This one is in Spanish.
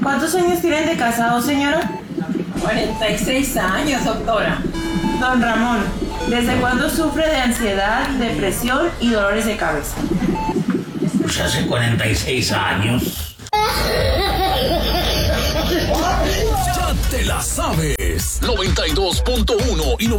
¿Cuántos años tienen de casado, señora? 46 años, doctora. Don Ramón, ¿desde cuándo sufre de ansiedad, depresión y dolores de cabeza? Pues hace 46 años. Ya te la sabes. 92.1 y